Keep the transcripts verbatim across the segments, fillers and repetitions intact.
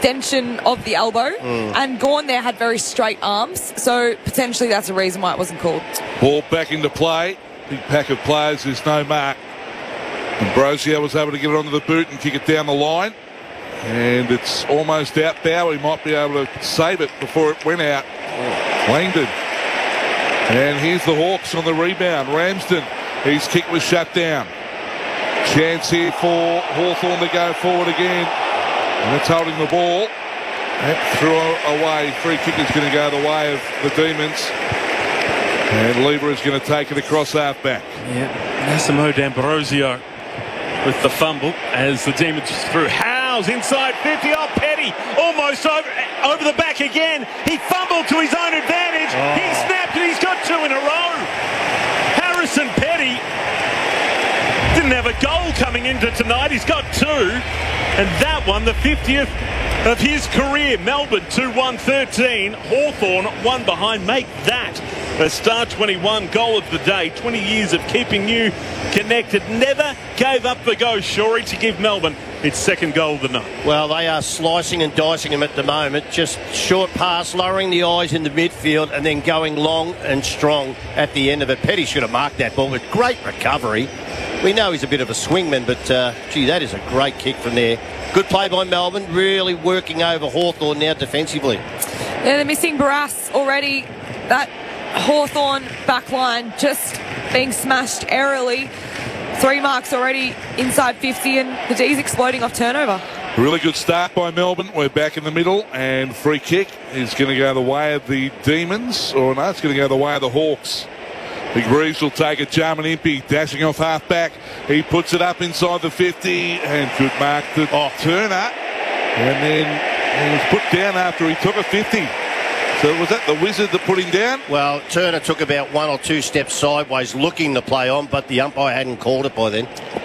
extension of the elbow, Mm. and Gawn there had very straight arms, so potentially that's a reason why it wasn't called. Ball back into play. Big pack of players. There's no mark. Ambrosio was able to get it onto the boot and kick it down the line. And it's almost out. Bowie might be able to save it before it went out. Langdon. And here's the Hawks on the rebound. Ramsden. His kick was shut down. Chance here for Hawthorn to go forward again. And it's holding the ball. That threw away. Free kick is going to go the way of the Demons. And Lever is going to take it across half-back. Yeah, Massimo D'Ambrosio with the fumble as the Demons threw Howes inside fifty. Oh, Petty almost over, over the back again. He fumbled to his own advantage. Oh. He snapped and he's got two in a row. Harrison Petty didn't have a goal coming into tonight. He's got two. And that one, the fiftieth of his career. Melbourne two one thirteen. Hawthorn one behind. Make that the Star twenty-one goal of the day. twenty years of keeping you connected. Never gave up the ghost, Shorey, to give Melbourne its second goal of the night. Well, they are slicing and dicing him at the moment. Just short pass, lowering the eyes in the midfield and then going long and strong at the end of it. Petty should have marked that ball with great recovery. We know he's a bit of a swingman, but, uh, gee, that is a great kick from there. Good play by Melbourne, really working over Hawthorn now defensively. Yeah, they're missing Barras already. That Hawthorn backline just being smashed airily. Three marks already inside fifty, and the D's exploding off turnover. Really good start by Melbourne. We're back in the middle, and free kick is going to go the way of the Demons. Or no, it's going to go the way of the Hawks. Big Reeves will take it. Jarman Impey dashing off half back. He puts it up inside the fifty, and good mark to oh. Turner. And then he was put down after he took a fifty. So was that the Wizard that put him down? Well, Turner took about one or two steps sideways looking to play on, but the umpire hadn't called it by then.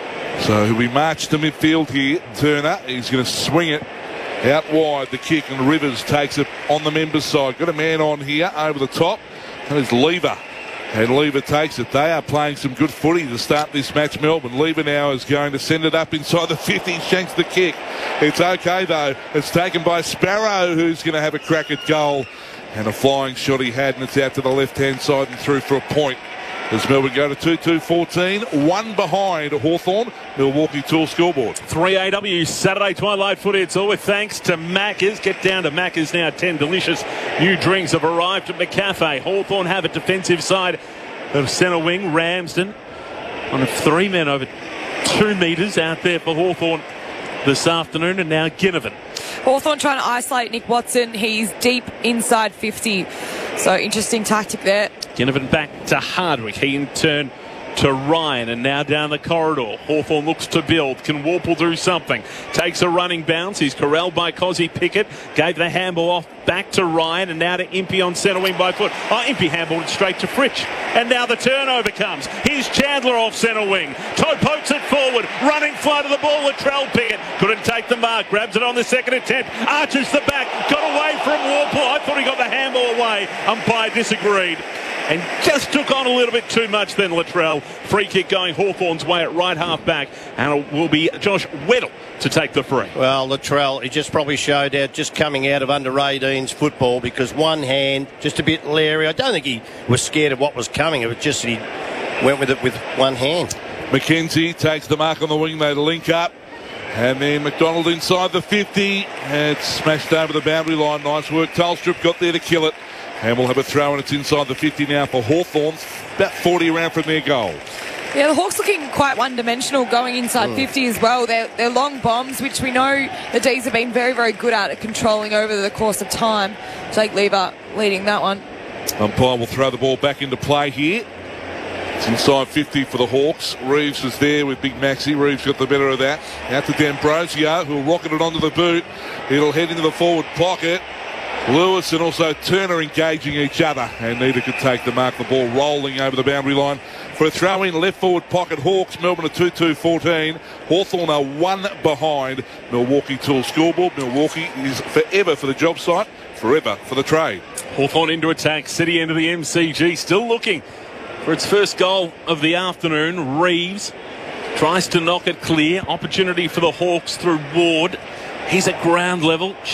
So we march to midfield here. Turner, he's going to swing it out wide, the kick, and Rivers takes it on the members' side. Got a man on here over the top. That is Lever. And Lever takes it. They are playing some good footy to start this match, Melbourne. Lever now is going to send it up inside the fifty. Shanks the kick. It's okay, though. It's taken by Sparrow, who's going to have a crack at goal. And a flying shot he had, and it's out to the left-hand side and through for a point. As Melbourne go to two two fourteen, one behind Hawthorn, Milwaukee Tool scoreboard. three A W Saturday Twilight Footy. It's all with thanks to Macca's. Get down to Macca's now. ten delicious new drinks have arrived at McCafe. Hawthorn have a defensive side of centre wing. Ramsden on a three men over two metres out there for Hawthorn this afternoon, and now Ginnivan. Hawthorn trying to isolate Nick Watson. He's deep inside fifty. So interesting tactic there. Ginnivan back to Hardwick. He in turn to Ryan, and now down the corridor. Hawthorn looks to build. Can Warple do something? Takes a running bounce. He's corralled by Cozzy Pickett. Gave the handball off back to Ryan, and now to Impey on centre wing by foot. Oh, Impey handballed it straight to Fritsch. And now the turnover comes. Here's Chandler off centre wing. Todd pokes it forward. Running flow to the ball. Latrell Pickett couldn't take the mark. Grabs it on the second attempt. Arches the back. Got away from Warple. I thought he got the handball away. Umpire disagreed. And just took on a little bit too much then, Latrell. Free kick going Hawthorn's way at right half back, and it will be Josh Weddle to take the free. Well, Latrell, he just probably showed out just coming out of under eighteens football, because one hand, just a bit leery. I don't think he was scared of what was coming. It was just that he went with it with one hand. McKenzie takes the mark on the wing. They link up. And then McDonald inside the fifty. And it's smashed over the boundary line. Nice work. Tolstrup got there to kill it. And we'll have a throw, and it's inside the fifty now for Hawthorn. About forty around from their goal. Yeah, the Hawks looking quite one-dimensional going inside mm. fifty as well. They're, they're long bombs, which we know the D's have been very, very good at, at controlling over the course of time. Jake Lever leading that one. Umpire will throw the ball back into play here. It's inside fifty for the Hawks. Reeves is there with Big Maxi. Reeves got the better of that. Out to D'Ambrosio, who'll rocket it onto the boot. It'll head into the forward pocket. Lewis and also Turner engaging each other, and neither could take the mark. The ball rolling over the boundary line for a throw in left forward pocket. Hawks, Melbourne at two two fourteen. Hawthorn are one behind Milwaukee Tool scoreboard. Milwaukee is forever for the job site, forever for the trade. Hawthorn into attack. City into the M C G, still looking for its first goal of the afternoon. Reeves tries to knock it clear. Opportunity for the Hawks through Ward. He's at ground level.